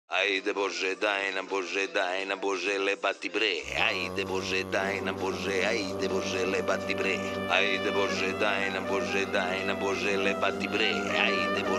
Haide Bože, dajna Bože, lebati bre. Haide Bože, dajna Bože, haide Bože, lebati bre. Haide Bože, dajna Bože, lebati bre. Haide Bože.